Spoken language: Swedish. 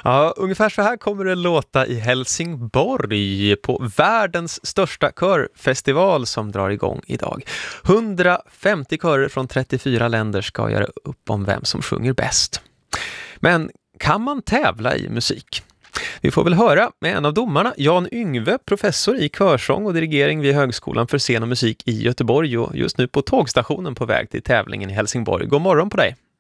Ja, ungefär så här kommer det låta i Helsingborg på världens största körfestival som drar igång idag. 150 körer från 34 länder ska göra upp om vem som sjunger bäst. Men kan man tävla i musik? Vi får väl höra med en av domarna, Jan Yngve, professor i körsång och dirigering vid Högskolan för scen och musik i Göteborg och just nu på tågstationen på väg till tävlingen i Helsingborg. God morgon på dig!